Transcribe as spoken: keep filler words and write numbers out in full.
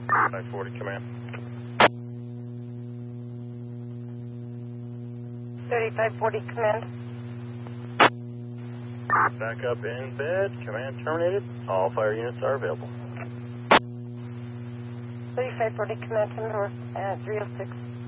five forty, command. thirty-five forty, command. Back up in bed, command terminated. All fire units are available. thirty-five forty, command to north at three oh six.